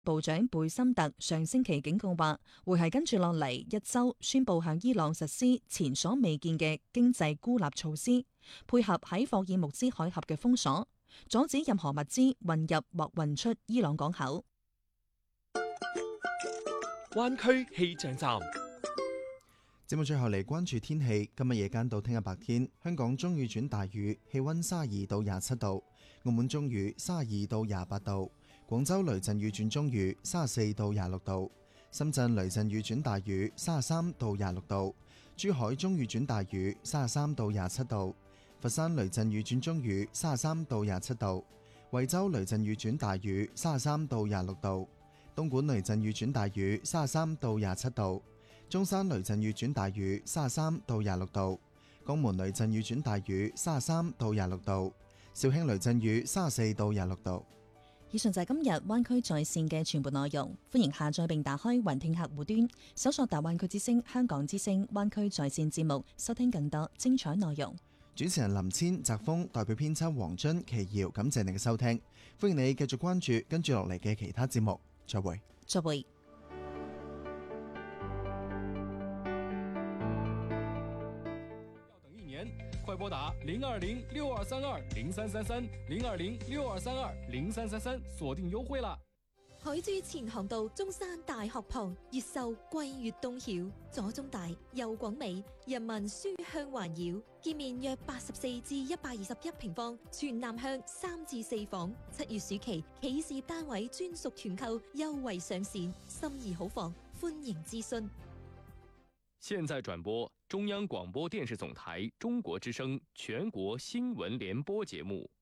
部長貝森特上星期警告話，會係跟住落嚟一週宣布向伊朗實施前所未見嘅經濟孤立措施，配合喺霍爾木茲海峽嘅封鎖，阻止任何物資運入或運出伊朗港口。 灣區氣象站。 節目最後嚟關注天氣，今日夜間到聽日白天，香港中雨轉大雨，氣溫32到27度；澳門中雨32到28度；廣州雷陣雨轉中雨34到26度；深圳雷陣雨轉大雨33到26度；珠海中雨轉大雨33到27度；佛山雷陣雨轉中雨33到27度；惠州雷陣雨轉大雨33到26度；東莞雷陣雨轉大雨33到27度。中山雷陣雨轉大雨33到26度，江門雷陣雨轉大雨33到26度，肇慶雷陣雨34到26度。 以上就係今日灣區在線嘅全部內容，歡迎下載並打開雲聽客戶端，搜索大灣區之聲、香港之聲、灣區在線節目，收聽更多精彩內容。 主持人林千、澤峰，代表編輯黃津、奇瑤，感謝你嘅收聽，歡迎你繼續關注跟住落嚟嘅其他節目，再會。 再會。 快撥打020-6232-0333 020-6232-0333，鎖定優惠啦！ 海珠前航道中山大學旁，越秀桂粵東曉，左中大右廣美，人民書香環繞，建面約84至121平方，全南向3至4房。7月暑期企事業單位專屬團購優惠上線，心儀好房，歡迎諮詢。 現在轉播中央廣播電視總台中國之聲全國新聞聯播節目。